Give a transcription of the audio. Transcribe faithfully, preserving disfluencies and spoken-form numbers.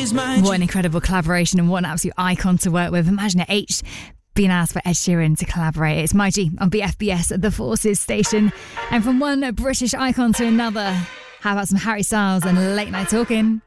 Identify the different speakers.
Speaker 1: is my
Speaker 2: What an incredible collaboration and what an absolute icon to work with. Imagine it, H being asked for Ed Sheeran to collaborate. It's My G on B F B S, the Forces station. And from one British icon to another, how about some Harry Styles and Late Night Talking?